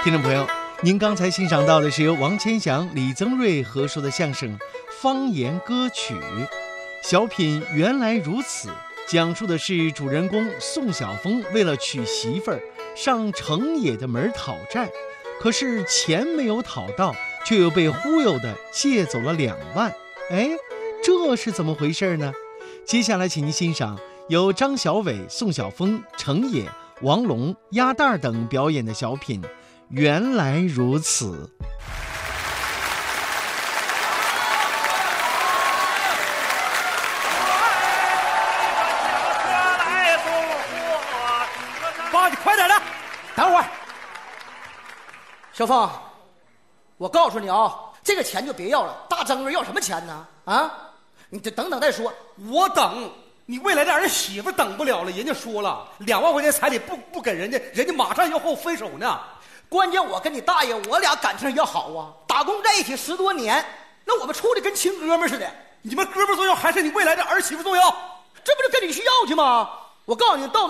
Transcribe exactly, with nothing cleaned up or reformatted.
听众朋友，您刚才欣赏到的是由王千祥、李增瑞合说的相声《方言歌曲》。小品原来如此，讲述的是主人公宋晓峰为了娶媳妇儿，上城野的门讨债，可是钱没有讨到，却又被忽悠的借走了两万。哎，这是怎么回事呢？接下来请您欣赏由张小伟、宋晓峰、程野、王龙、鸭蛋等表演的小品《原来如此》。 爸，你快点的，等会儿。小凤，我告诉你啊，这个钱就别要了，大增瑞要什么钱呢？啊，你得等等再说。 我等你未来的儿媳妇等不了了，人家说了两万块钱彩礼不不给人家，人家马上要和我分手呢。 关键我跟你大爷，我俩感情要好啊，打工在一起十多年，那我们处的跟亲哥们似的。 你们哥们重要还是你未来的儿媳妇重要？ 这不就跟你去要去吗？我告诉你，到